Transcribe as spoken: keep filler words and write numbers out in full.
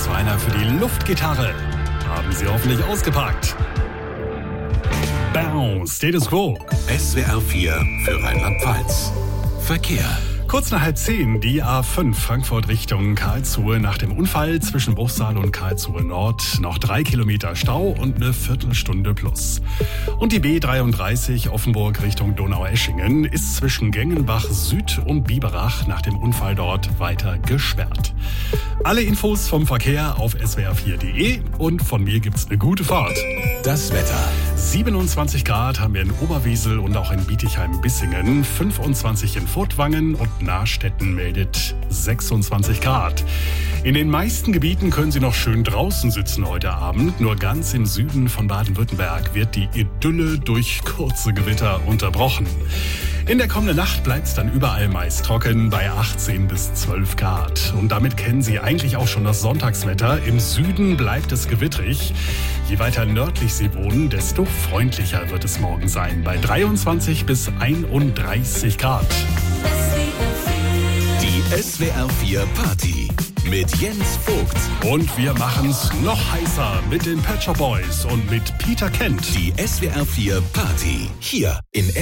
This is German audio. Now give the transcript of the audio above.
das war einer für die Luftgitarre. Haben Sie hoffentlich ausgepackt. Bounce, Status Quo. S W R vier für Rheinland-Pfalz. Verkehr. Kurz nach halb zehn, die A fünf Frankfurt Richtung Karlsruhe. Nach dem Unfall zwischen Bruchsal und Karlsruhe Nord noch drei Kilometer Stau und eine Viertelstunde plus. Und die B dreiunddreißig Offenburg Richtung Donaueschingen ist zwischen Gengenbach Süd und Biberach nach dem Unfall dort weiter gesperrt. Alle Infos vom Verkehr auf s w r vier punkt d e und von mir gibt's eine gute Fahrt. Das Wetter. siebenundzwanzig Grad haben wir in Oberwesel und auch in Bietigheim-Bissingen, fünfundzwanzig in Furtwangen und Nahstetten meldet sechsundzwanzig Grad. In den meisten Gebieten können Sie noch schön draußen sitzen heute Abend. Nur ganz im Süden von Baden-Württemberg wird die Idylle durch kurze Gewitter unterbrochen. In der kommenden Nacht bleibt es dann überall meist trocken bei achtzehn bis zwölf Grad. Und damit kennen Sie eigentlich auch schon das Sonntagswetter. Im Süden bleibt es gewittrig. Je weiter nördlich Sie wohnen, desto freundlicher wird es morgen sein. Bei dreiundzwanzig bis einunddreißig Grad. Die S W R vier Party mit Jens Vogt. Und wir machen's noch heißer mit den Pet Shop Boys und mit Peter Kent. Die S W R vier Party hier in